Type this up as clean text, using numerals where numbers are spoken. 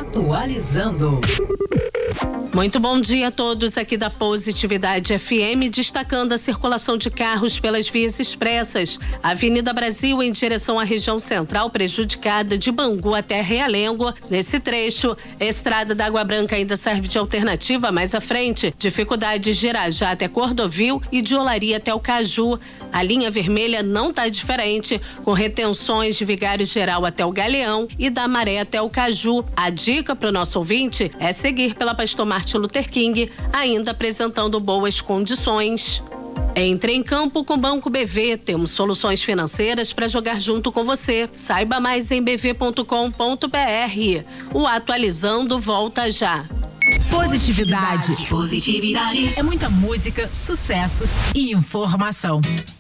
Atualizando. Muito bom dia a todos aqui da Positividade FM, destacando a circulação de carros pelas vias expressas. Avenida Brasil em direção à região central prejudicada de Bangu até Realengo. Nesse trecho, a Estrada da Água Branca ainda serve de alternativa mais à frente. Dificuldade de Irajá até Cordovil e de Olaria até o Caju. A linha vermelha não está diferente, com retenções de Vigário Geral até o Galeão e da Maré até o Caju. A dica para o nosso ouvinte é seguir pela Pastor Martin Luther King, ainda apresentando boas condições. Entre em campo com o Banco BV. Temos soluções financeiras para jogar junto com você. Saiba mais em bv.com.br. O Atualizando volta já. Positividade. É muita música, sucessos e informação.